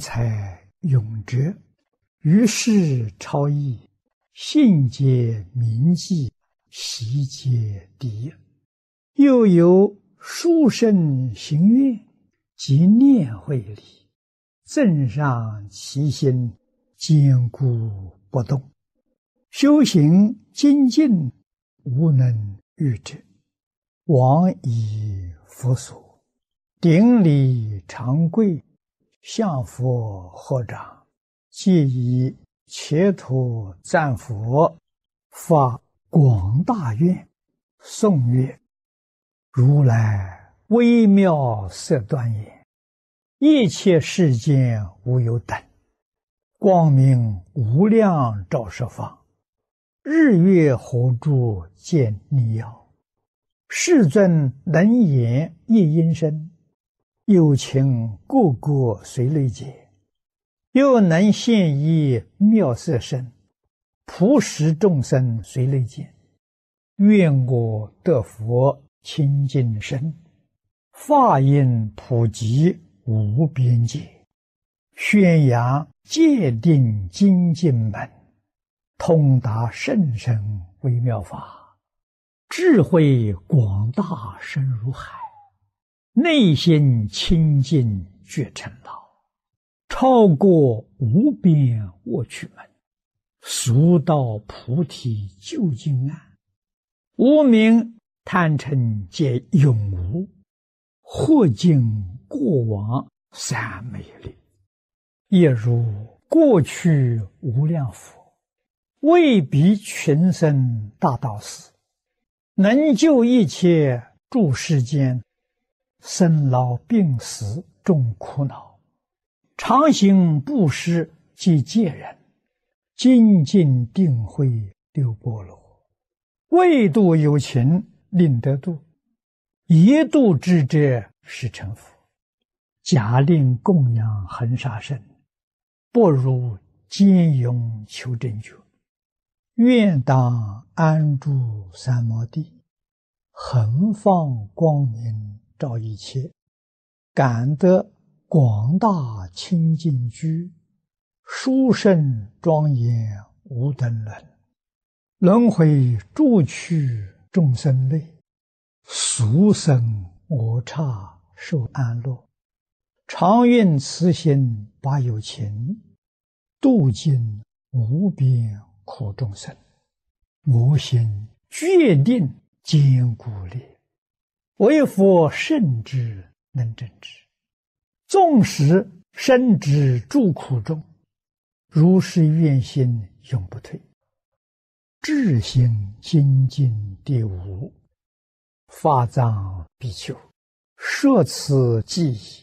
才永哲，于世超逸，信解铭记，习皆第一。又有殊胜行愿，即念会力，正上其心，坚固不动。修行精进，无能御之。往以佛所，顶礼长跪，向佛合掌，皆以切土赞佛，发广大愿，颂曰：如来微妙色端严，一切世间无有等，光明无量照十方，日月火柱见逆耀。世尊能言一音声，有情个个随类解，又能现一妙色身，普使众生随类见。愿我得佛清净身，法音普及无边界，宣扬戒定精进门，通达甚深微妙法，智慧广大深如海，内心清净觉成道，超过无边卧趣门，速到菩提究竟岸。无明贪嗔皆永无，或尽过往三昧力，也如过去无量佛，为彼群生大道士，能救一切诸世间，生老病死众苦恼，常行布施及戒人，精进定慧六波罗，为度有情令得度，一度之者是成佛。假令供养恒沙身，不如坚勇求真觉。愿当安住三摩地，恒放光明照一切，感得广大清净居，殊胜庄严无等伦。轮回诸趣众生类，俗生我刹受安乐。常愿慈心把有情，度尽无边苦众生。我心决定坚固力，为佛圣之能证之。纵使身之诸苦中，如是愿心永不退。智行精进第五，法藏比丘，摄此记忆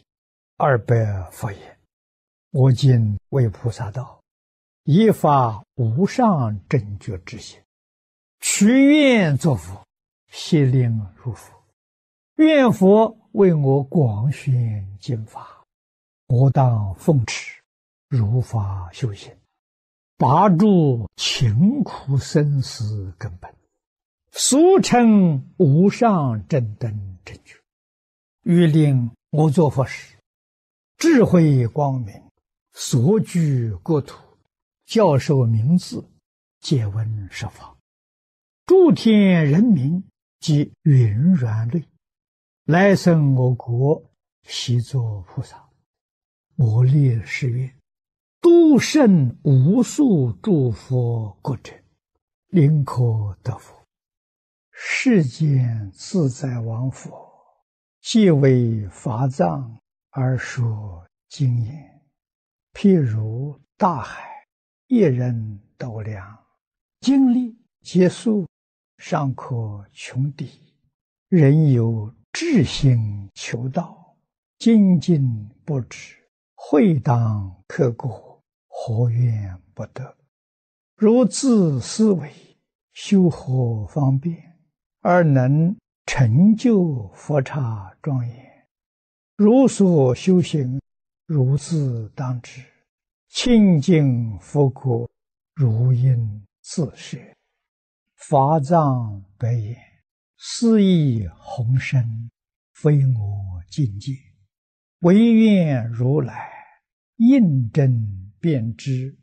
200佛言：我今为菩萨道，以发无上正觉之心，许愿作佛，悉令如佛。愿佛为我广宣经法，我当奉持，如法修行，拔除勤苦生死根本，俗称无上正等正觉。欲令我作佛时，智慧光明，所居国土，教授名字，皆闻十方。诸天人民及云软类，来生我国，悉作菩萨。我立誓愿，度胜无数诸佛国者，宁可得佛。世间自在王佛，既为法藏而说经言，譬如大海，一人斗量，经历结束，尚可穷底。人有志心求道，精进不止，会当刻过，何怨不得？如自思维，修何方便，而能成就佛刹庄严？如所修行，如自当知。清净佛国，如应自摄。法藏白言：斯亦宏深，非我境界。唯愿如来印证便知